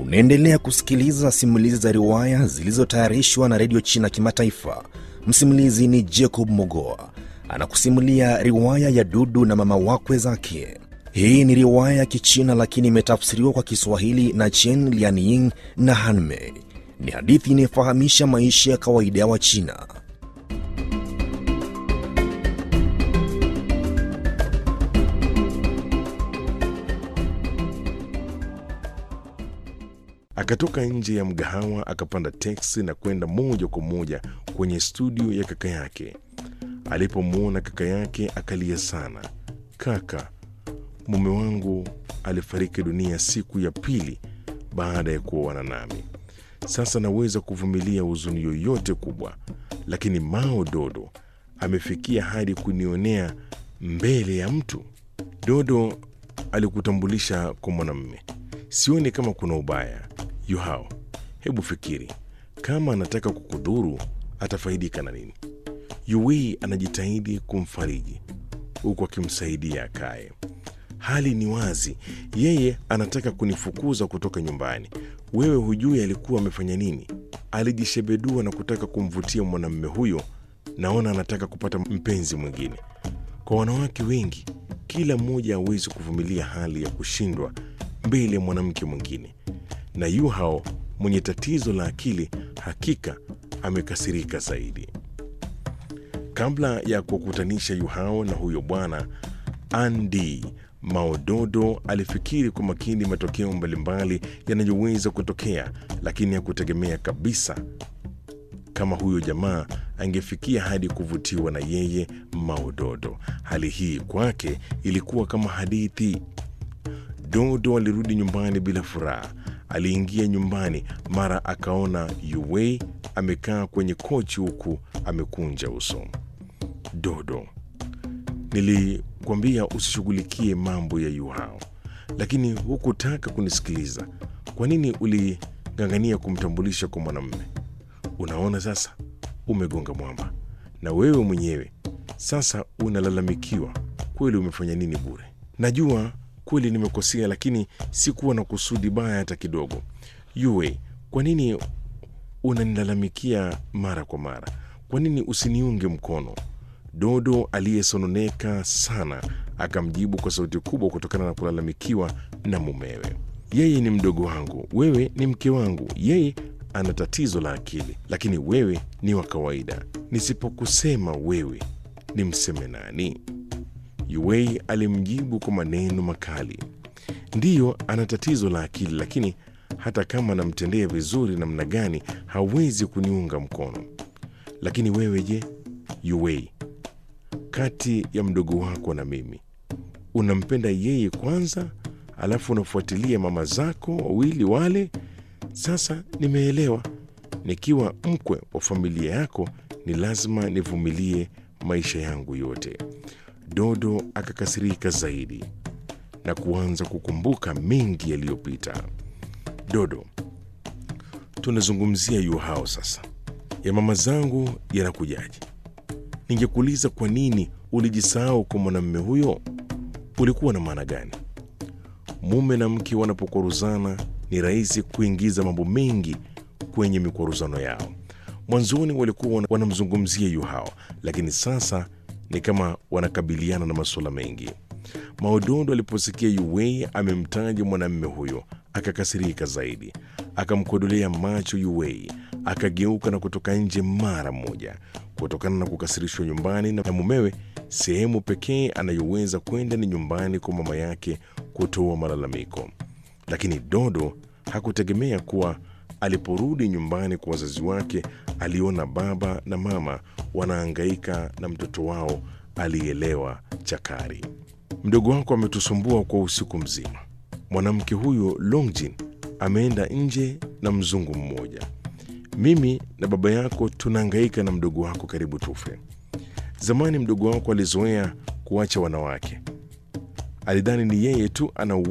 Unaendelea kusikiliza simulizi za riwaya zilizotayarishwa na Radio China Kimataifa. Msimulizi ni Jacob Mogoa. Anakusimulia riwaya ya Dudu na mama wakwe zake. Hii ni riwaya ya Kichina lakini imetafsiriwa kwa Kiswahili na Chen Lianying na Hanmei. Ni hadithi inayofahamisha maisha ya kawaida ya Wachina. Akatoka nje ya mgahawa akapanda teksi na kwenda moja kwa moja kwenye studio ya kaka yake. Alipomuona kaka yake akalia sana. Kaka, mume wangu alifariki dunia siku ya pili baada ya kuoana nami. Sasa naweza kuvumilia huzuni yoyote kubwa, lakini Mao Dodo amefikia hadi kunionea mbele ya mtu. Dodo alikutambulisha kwa mwanamume. Sioni kama kuna ubaya. Yu Hao, hebu fikiri, kama anataka kukudhuru atafaidika na nini? Yu Wei anajitahidi kumfariji huku akimsaidia akae. Hali ni wazi, yeye anataka kunifukuza kutoka nyumbani. Wewe hujui alikuwa amefanya nini? Alijishebedua na kutaka kumvutia mwanamume huyo. Naona anataka kupata mpenzi mwingine. Kwa wanawake wengi, kila mmoja hawezi kuvumilia hali ya kushindwa mbele ya mwanamke mwingine. Na Yu Hao mwenye tatizo la akili hakika amekasirika zaidi. Kabla ya kukutanisha Yu Hao na huyo bwana Andi, Mao Dodo alifikiri kwa makini matokeo mbalimbali yanayoweza kutokea, lakini hakutegemea kabisa kama huyo jamaa angefikia hadi kuvutiwa na yeye Mao Dodo. Hali hii kwake ilikuwa kama hadithi. Dodo alirudi nyumbani bila furaha. Aliingia nyumbani mara akaona Yu Wei amekaa kwenye kochi huku amekunja uso. Dodo, nilikwambia usishughulikie mambo ya Yu Hao, lakini hukutaka kunisikiliza. Kwa nini uling'ang'ania kumtambulisha kwa mwanamume? Unaona sasa umegonga mwamba. Na wewe mwenyewe sasa unalalamikiwa. Kweli umefanya nini bure? Najua kweli nimekosea, lakini sikuwa na kusudi baya hata kidogo. Yu Wei, kwa nini unanilalamikia mara kwa mara? Kwa nini usiniunge mkono? Dodo aliyesononeka sana akamjibu kwa sauti kubwa kutokana na kulalamikiwa na mumewe. Yeye ni mdogo wangu, wewe ni mke wangu. Yeye ana tatizo la akili, lakini wewe ni wa kawaida. Nisipokusema wewe, nimseme nani? Yu Wei alimjibu kwa maneno makali. Ndiyo, ana tatizo la akili, lakini hata kama namtendea vizuri namna gani hawezi kuniunga mkono. Lakini wewe je, Yu Wei, kati ya mdogo wako na mimi, unampenda yeye kwanza, alafu unafuatilia mama zako wawili wale? Sasa nimeelewa. Nikiwa mkwe wa familia yako ni lazima nivumilie maisha yangu yote. Dodo akakasirika zaidi na kuanza kukumbuka mengi yaliyopita. Dodo, tunazungumzia Yu Hao sasa. Ya mama zangu yanakujaje? Ningekuuliza kwa nini ulijisahau kwa mwanamume huyo? Ulikuwa na maana gani? Mume na mke wanapokwaruzana ni rahisi kuingiza mambo mengi kwenye mikwaruzano yao. Mwanzoni walikuwa wanamzungumzia Yu Hao, lakini sasa ni kama wanakabiliana na masuala mengi. Mao Dodo aliposikia Yu Wei amemtaja mwanamume huyo akakasirika zaidi. Akamkodolea macho Yu Wei, akageuka na kutoka nje mara moja. Kutokana na kukasirishwa nyumbani na mumewe, sehemu pekee anayoweza kwenda ni nyumbani kwa mama yake kutoa malalamiko. Lakini Dodo hakutegemea kuwa aliporudi nyumbani kwa wazazi wake aliona baba na mama wanahangaika na mtoto wao alielewa chakari. Mdogo wako ametusumbua kwa usiku mzima. Mwanamke huyo Longjin ameenda nje na mzungu mmoja. Mimi na baba yako tunahangaika na mdogo wako karibu tufe. Zamani mdogo wako alizoea kuacha wanawake. Alidhani ni yeye tu ana